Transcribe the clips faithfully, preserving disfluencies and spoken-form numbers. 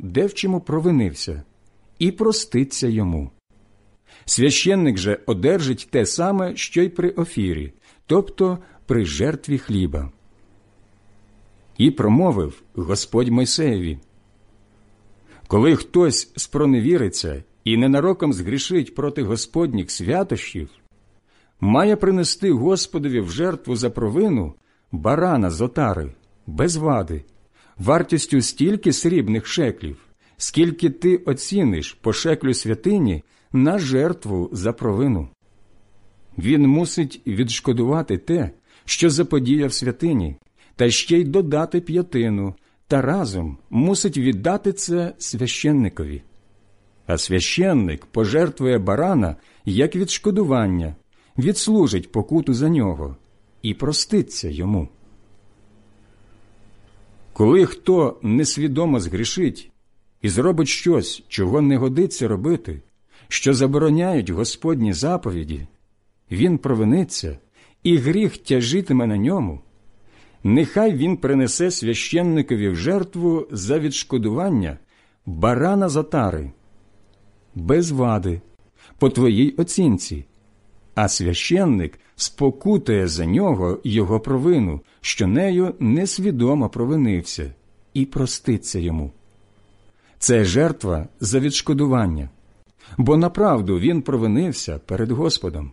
де в чому провинився, і проститься йому. Священник же одержить те саме, що й при офірі, тобто при жертві хліба. І промовив Господь Мойсеєві: коли хтось спроневіриться і ненароком згрішить проти Господніх святощів, має принести Господові в жертву за провину барана з отари, без вади, вартістю стільки срібних шеклів, скільки ти оціниш по шеклю святині на жертву за провину. Він мусить відшкодувати те, що заподіяв святині, та ще й додати п'ятину, та разом мусить віддати це священникові. А священник пожертвує барана як відшкодування, відслужить покуту за нього і проститься йому. Коли хто несвідомо згрішить і зробить щось, чого не годиться робити, що забороняють Господні заповіді, він провиниться, і гріх тяжитиме на ньому, нехай він принесе священникові в жертву за відшкодування барана з отари, без вади, по твоїй оцінці, а священник спокутає за нього його провину, що нею несвідомо провинився, і проститься йому. Це жертва за відшкодування, бо направду він провинився перед Господом.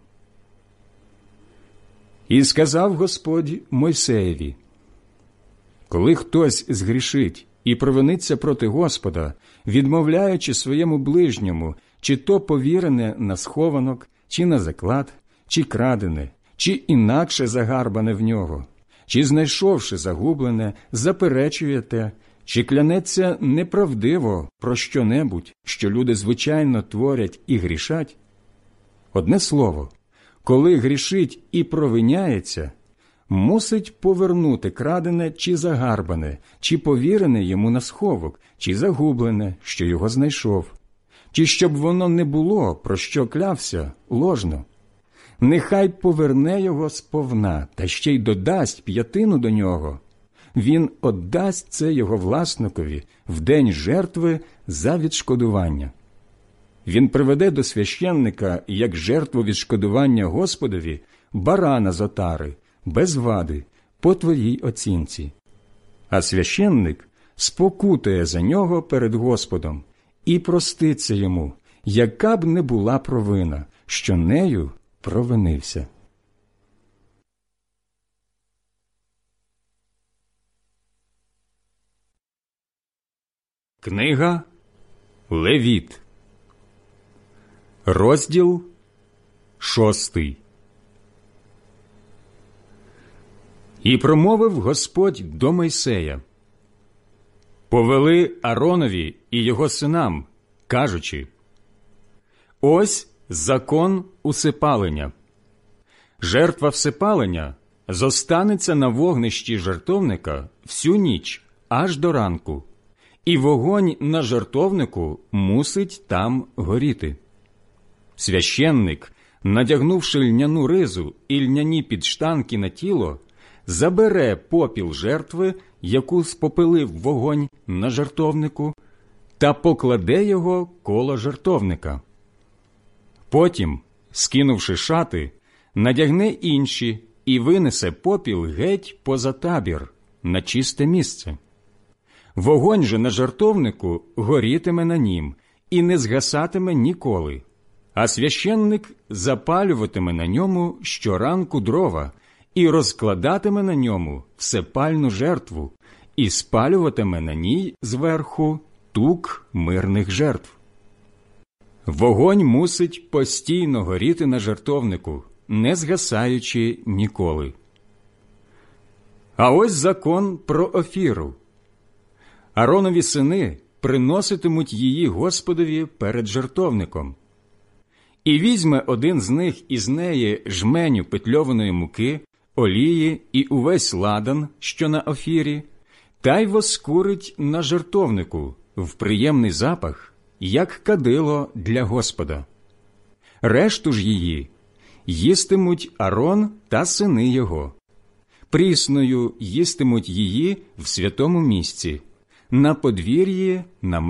І сказав Господь Мойсеєві: коли хтось згрішить і провиниться проти Господа, відмовляючи своєму ближньому, чи то повірене на схованок, чи на заклад, чи крадене, чи інакше загарбане в нього, чи, знайшовши загублене, заперечує те, чи клянеться неправдиво про що-небудь, що люди звичайно творять і грішать, одне слово, коли грішить і провиняється, мусить повернути крадене чи загарбане, чи повірене йому на сховок, чи загублене, що його знайшов, чи щоб воно не було, про що клявся, ложно. Нехай поверне його сповна, та ще й додасть п'ятину до нього. Він оддасть це його власникові в день жертви за відшкодування. Він приведе до священника як жертву відшкодування Господові барана з отари, без вади, по твоїй оцінці. А священник спокутає за нього перед Господом і проститься йому, яка б не була провина, що нею провинився. Книга Левіт, розділ шостий. І промовив Господь до Мойсея: повели Ааронові і його синам, кажучи: ось закон усипалення. Жертва всипалення зостанеться на вогнищі жертовника всю ніч, аж до ранку, і вогонь на жертовнику мусить там горіти. Священник, надягнувши льняну ризу і льняні підштанки на тіло, забере попіл жертви, яку спопилив вогонь на жертовнику, та покладе його коло жертовника. Потім, скинувши шати, надягне інші і винесе попіл геть поза табір, на чисте місце. Вогонь же на жертовнику горітиме на нім і не згасатиме ніколи, а священник запалюватиме на ньому щоранку дрова і розкладатиме на ньому всепальну жертву і спалюватиме на ній зверху тук мирних жертв. Вогонь мусить постійно горіти на жертовнику, не згасаючи ніколи. А ось закон про офіру. Ааронові сини приноситимуть її Господові перед жертовником. І візьме один з них із неї жменю петльованої муки, олії і увесь ладан, що на офірі, та й воскурить на жертовнику в приємний запах, як кадило для Господа. Решту ж її їстимуть Аарон та сини його. Прісною їстимуть її в святому місці, на подвір'ї на